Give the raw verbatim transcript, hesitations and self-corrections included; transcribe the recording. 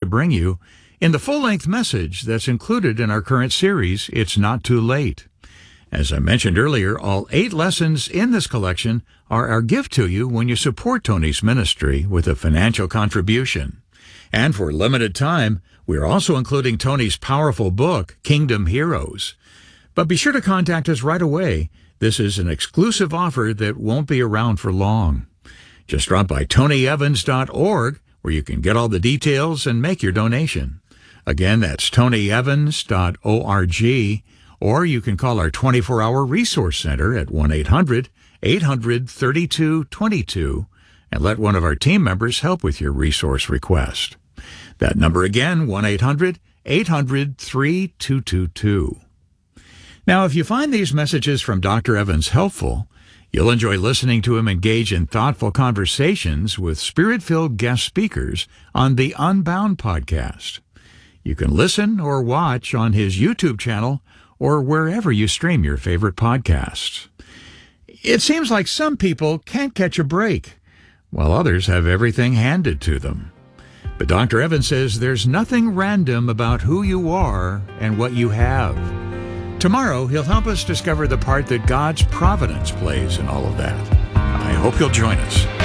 bring you in the full-length message that's included in our current series, It's Not Too Late. As I mentioned earlier, all eight lessons in this collection are our gift to you when you support Tony's ministry with a financial contribution. And for a limited time, we're also including Tony's powerful book, Kingdom Heroes. But be sure to contact us right away. This is an exclusive offer that won't be around for long. Just drop by tony evans dot org, where you can get all the details and make your donation. Again, that's tony evans dot org, or you can call our twenty-four hour resource center at one eight hundred, eight hundred, thirty-two twenty-two and let one of our team members help with your resource request. That number again, one eight hundred, eight hundred, thirty-two twenty-two. Now, if you find these messages from Doctor Evans helpful, you'll enjoy listening to him engage in thoughtful conversations with spirit-filled guest speakers on the Unbound podcast. You can listen or watch on his YouTube channel or wherever you stream your favorite podcasts. It seems like some people can't catch a break, while others have everything handed to them. But Doctor Evans says there's nothing random about who you are and what you have. Tomorrow, he'll help us discover the part that God's providence plays in all of that. I hope you'll join us.